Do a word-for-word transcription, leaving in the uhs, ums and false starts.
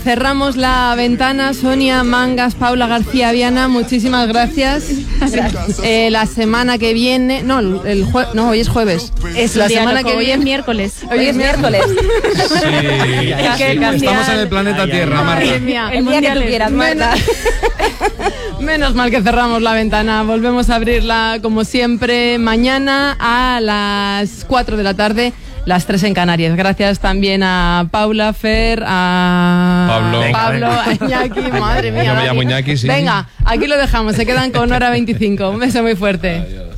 Cerramos la ventana. Sonia Mangas, Paula García Viana, muchísimas gracias. gracias. Eh, la semana que viene, no, el jue, no, hoy es jueves. Es la semana loco, que hoy viene es miércoles. Hoy, hoy es miércoles. Sí, es que sí. Estamos en el planeta ay, Tierra, Marta. Madre mía. El día que tú quieras, Marta. Menos, menos mal que cerramos la ventana. Volvemos a abrirla como siempre mañana a las cuatro de la tarde. Las tres en Canarias. Gracias también a Paula, Fer, a Pablo, venga, Pablo venga. A Iñaki, madre mía. Yo me llamo Iñaki, sí. Venga, aquí lo dejamos. Se quedan con Hora veinticinco. Un beso muy fuerte. Adiós.